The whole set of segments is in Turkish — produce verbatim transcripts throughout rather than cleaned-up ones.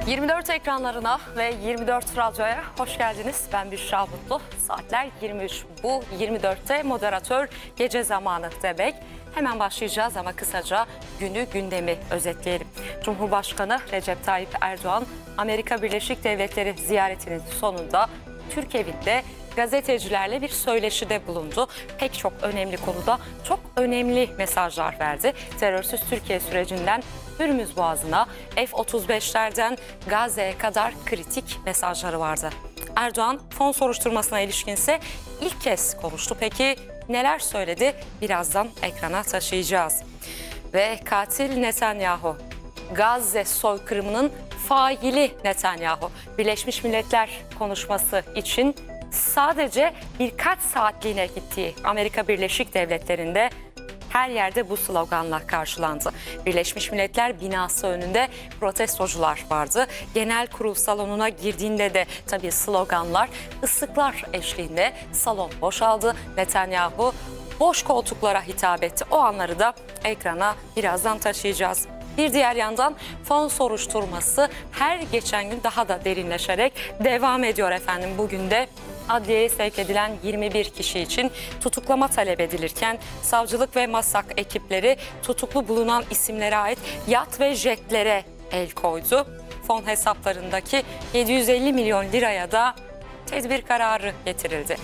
yirmi dört ekranlarına ve yirmi dört radyoya hoş geldiniz. Ben Büşra Mutlu. Saatler yirmi üç. Bu yirmi dörtte moderatör gece zamanı demek. Hemen başlayacağız ama kısaca günü gündemi özetleyelim. Cumhurbaşkanı Recep Tayyip Erdoğan, Amerika Birleşik Devletleri ziyaretinin sonunda Türk evinde gazetecilerle bir söyleşide bulundu. Pek çok önemli konuda çok önemli mesajlar verdi. Terörsüz Türkiye sürecinden Hürmüz Boğazı'na, F otuz beşlerden Gazze'ye kadar kritik mesajları vardı. Erdoğan fon soruşturmasına ilişkinse ilk kez konuştu. Peki neler söyledi? Birazdan ekrana taşıyacağız. Ve katil Netanyahu, Gazze soykırımının faili Netanyahu, Birleşmiş Milletler konuşması için sadece birkaç saatliğine gittiği Amerika Birleşik Devletleri'nde her yerde bu sloganla karşılandı. Birleşmiş Milletler binası önünde protestocular vardı. Genel kurul salonuna girdiğinde de tabii sloganlar, ıslıklar eşliğinde salon boşaldı. Netanyahu boş koltuklara hitap etti. O anları da ekrana birazdan taşıyacağız. Bir diğer yandan fon soruşturması her geçen gün daha da derinleşerek devam ediyor efendim. Bugün de adliyeye sevk edilen yirmi bir kişi için tutuklama talep edilirken savcılık ve MASAK ekipleri tutuklu bulunan isimlere ait yat ve jetlere el koydu. Fon hesaplarındaki yedi yüz elli milyon liraya da tedbir kararı getirildi.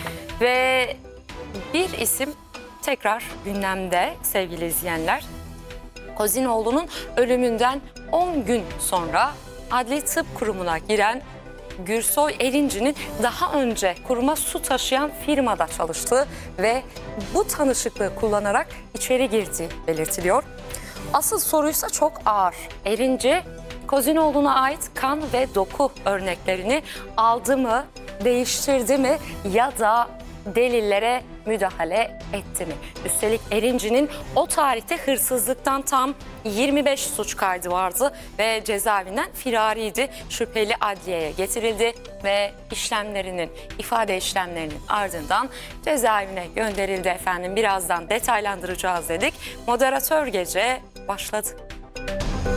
Ve bir isim tekrar gündemde sevgili izleyenler. Kozinoğlu'nun ölümünden on gün sonra Adli Tıp Kurumu'na giren Gürsoy Erinci'nin daha önce kuruma su taşıyan firmada çalıştığı ve bu tanışıklığı kullanarak içeri girdiği belirtiliyor. Asıl soruysa çok ağır. Erinci, Kozinoğlu'na ait kan ve doku örneklerini aldı mı, değiştirdi mi ya da delillere müdahale etti mi? Üstelik Erinci'nin o tarihte hırsızlıktan tam yirmi beş suç kaydı vardı ve cezaevinden firariydi. Şüpheli adliyeye getirildi ve işlemlerinin, ifade işlemlerinin ardından cezaevine gönderildi efendim. Birazdan detaylandıracağız dedik. Moderatör gece başladı.